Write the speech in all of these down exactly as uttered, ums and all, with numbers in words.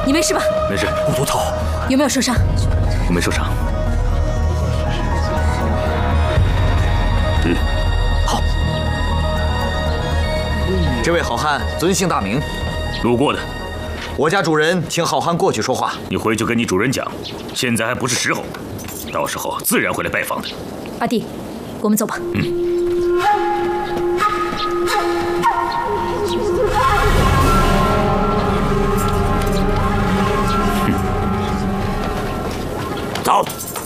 你没事吧？ 没事。 武都头有没有受伤？ 我没受伤。嗯， 好。 这位好汉尊姓大名？ 路过的。 我家主人请好汉过去说话。 你回去跟你主人讲，现在还不是时候，到时候自然会来拜访的。 阿弟，我们走吧。 嗯。 走。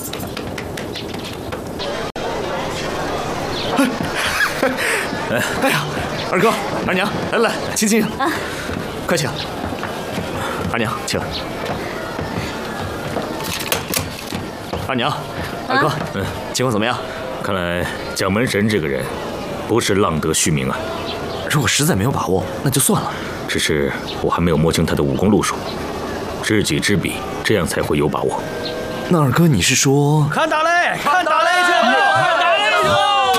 哎，哎呀，二哥、二娘，来来，请请，啊，快请。二娘，请。二娘，二哥，嗯，情况怎么样？ 看来蒋门神这个人不是浪得虚名啊。 如果实在没有把握，那就算了。 只是我还没有摸清他的武功路数，知己知彼，这样才会有把握。 那二哥，你是说看打擂，看打擂去，看打擂去！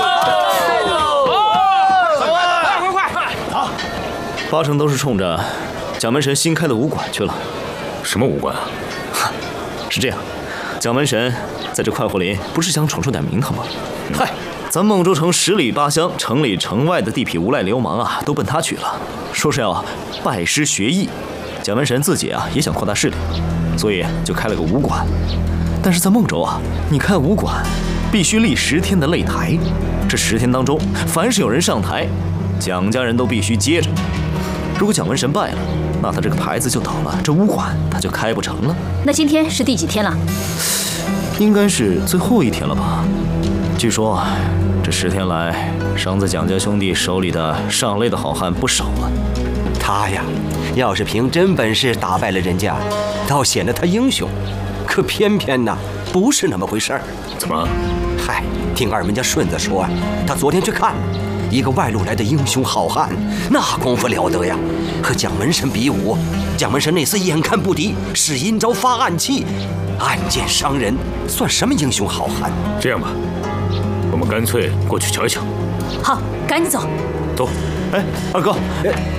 走啊！快快快！ 好，八成都是冲着蒋门神新开的武馆去了。 什么武馆啊？ 是这样，蒋门神在这快活林不是想闯出点名堂吗？嗨，咱孟州城十里八乡，城里城外的地痞无赖流氓啊，都奔他去了，说是要拜师学艺。蒋门神自己啊，也想扩大势力，所以就开了个武馆。 但是在孟州啊，你开武馆必须立十天的擂台，这十天当中，凡是有人上台，蒋家人都必须接着。如果蒋门神败了，那他这个牌子就倒了，这武馆他就开不成了。 那今天是第几天了？ 应该是最后一天了吧？据说这十天来，伤在蒋家兄弟手里的上擂的好汉不少了。 他呀，要是凭真本事打败了人家，倒显得他英雄。 可偏偏呢，不是那么回事儿。 怎么？ 嗨，听二门家顺子说啊，他昨天去看了一个外路来的英雄好汉，那功夫了得呀，和蒋门神比武。蒋门神那厮眼看不敌，使阴招发暗器，暗箭伤人，算什么英雄好汉？ 这样吧，我们干脆过去瞧一瞧。 好，赶紧走。 走。 哎，二哥，